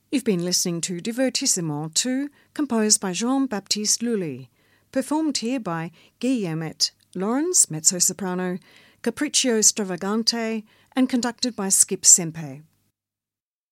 You've been listening to Divertissement 2, composed by Jean-Baptiste Lully, performed here by Guillemette Lawrence, mezzo-soprano, Capriccio Stravagante, and conducted by Skip Sempe.